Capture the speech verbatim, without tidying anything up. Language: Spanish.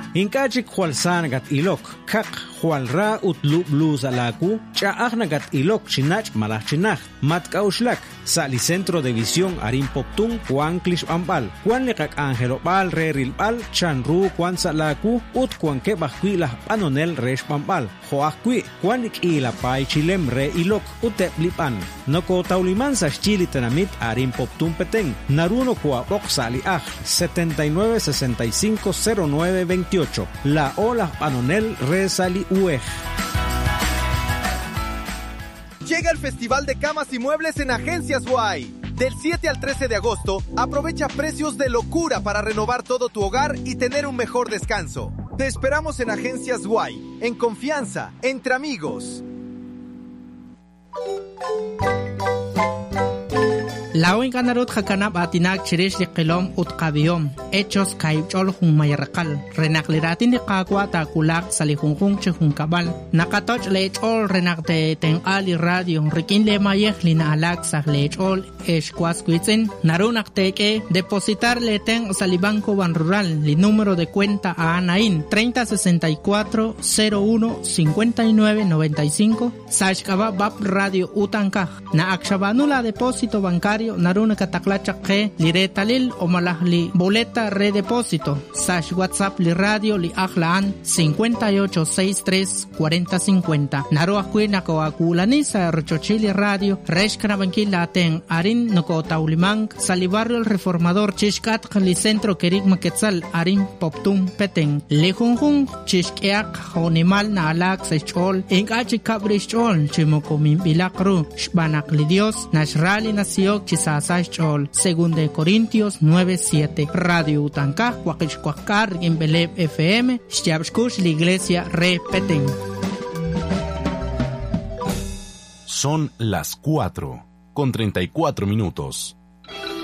Inkachik hualsan gat ilok, kak hualra utlu blues alaku, chaagna gat ilok chinach malach chinach, matkauslak, sali centro de visión arin poptung, Juan Klish Ambal, Juan Lekak Angelo Bal, Re Rilbal, Chanru, Juan Salaku, Ut Juan Kebakui la Panonel Resh Pambal, Joakui, Juan Ikila Pai Chilem Re Ilok, Utep Lipan, Noko Tauliman sa Chili Tenamit arin poptung peteng, Naruno Kua Oxali Aj, setenta y nueve sesenta y cinco cero nueve veintiocho, La Ola Panonel Re Sali Uej. Llega el Festival de Camas y Muebles en Agencias Guay. Del siete al trece de agosto, aprovecha precios de locura para renovar todo tu hogar y tener un mejor descanso. Te esperamos en Agencias Guay, en confianza, entre amigos. Lawin kanarut hakanap atinak chirish liqilom utqabiyom hechos kaychol hun mayarqal renakliratin liqaqwa takulak salihunjun chhunkabal nakatoch lechol renakte tenqali radio rikin le mayej lina alak sah lechol eshkwaskuitzen narunakteke depositar le ten salibanco ban rural li número de cuenta a Anain treinta sesenta y cuatro cero uno cincuenta y nueve noventa y cinco sashkaba bab radio utankaj na akshabanula depósito bancario naruna kataklacha ke liretalil o malahli boleta redepósito sash WhatsApp li radio li ahlaan cincuenta y ocho sesenta y tres cuarenta cincuenta naru akwina ko akulani sa rochochili radio reshkana bankila ten arin noko taulimang salibarrio el reformador chishkat li centro kerik maketzal arin poptum peteng lejunjun chishkeak honimal na alak sechol enkachi kabrishol chimokomim bilakru shbanak li dios nashrali nasiok chisasachol según de Corintios nueve siete radio utanka wakishkwakar en Beleb F M Shtiabshkush la iglesia repeten. Son las cuatro con treinta y cuatro minutos.